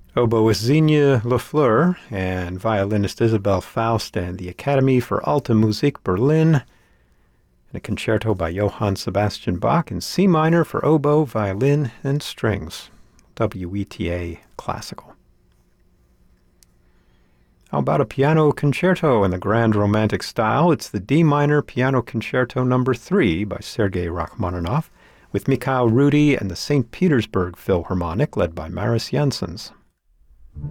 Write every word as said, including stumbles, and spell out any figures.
Oboist Xenia Lafleur and violinist Isabel Faust and the Academy for Alte Musik Berlin, and a concerto by Johann Sebastian Bach in C minor for oboe, violin, and strings. W E T A Classical. How about a piano concerto in the grand romantic style? It's the D minor Piano Concerto number three by Sergei Rachmaninoff, with Mikhail Rudy and the Saint Petersburg Philharmonic led by Maris Janssens.